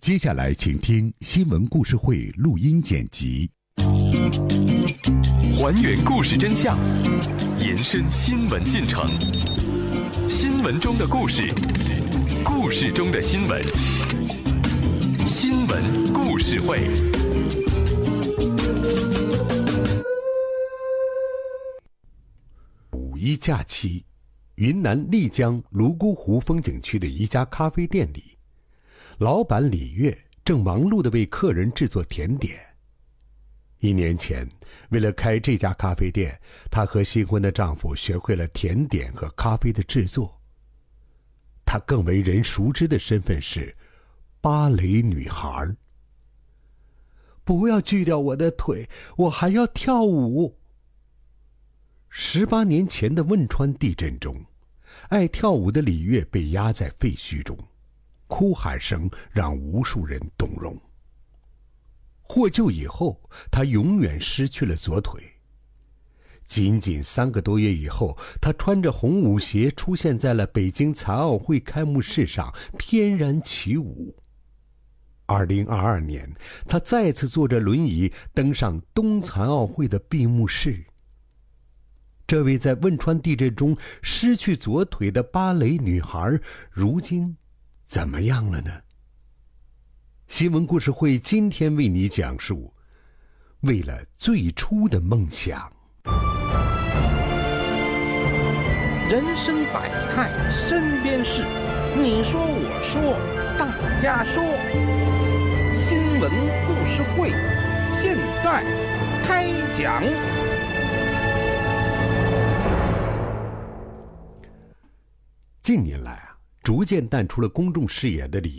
接下来请听新闻故事会录音剪辑， 还原故事真相，延伸新闻进程，新闻中的故事，故事中的新闻，新闻故事会。 五一假期，云南丽江泸沽湖风景区的一家咖啡店里，老板李月正忙碌地为客人制作甜点。1年前，为了开这家咖啡店，她和新婚的丈夫学会了甜点和咖啡的制作。她更为人熟知的身份是芭蕾女孩。不要锯掉我的腿，我还要跳舞。18年前的汶川地震中，爱跳舞的李月被压在废墟中，哭喊声让无数人动容。获救以后，她永远失去了左腿。仅3个多月以后，她穿着红舞鞋出现在了北京残奥会开幕式上，翩然起舞。2022年，她再次坐着轮椅登上冬残奥会的闭幕式。这位在汶川地震中失去左腿的芭蕾女孩，如今怎么样了呢？新闻故事会今天为你讲述，为了最初的梦想。 人生百态，身边事，你说我说，大家说。新闻故事会，现在开讲。 近年来逐渐淡出了公众视野的李